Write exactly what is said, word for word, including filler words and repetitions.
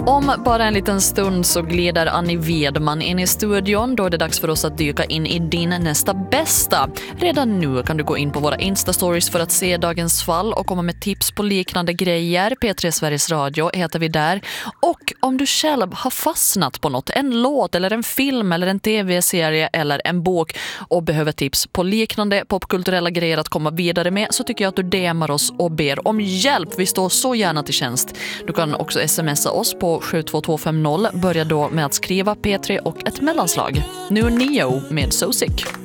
Om bara en liten stund så glider Annie Wedman in i studion. Då är det dags för oss att dyka in i din nästa bästa. Redan nu kan du gå in på våra Insta-stories för att se dagens fall och komma med tips på liknande grejer. P tre Sveriges Radio heter vi där. Och om du själv har fastnat på något, en låt eller en film eller en tv-serie eller en bok och behöver tips på liknande popkulturella grejer att komma vidare med, så tycker jag att du D M:ar oss och ber om hjälp. Vi står så gärna till tjänst. Du kan också smsa oss på sju två två fem noll. Börja då med att skriva P tre och ett mellanslag. Nu Neo med So Sick.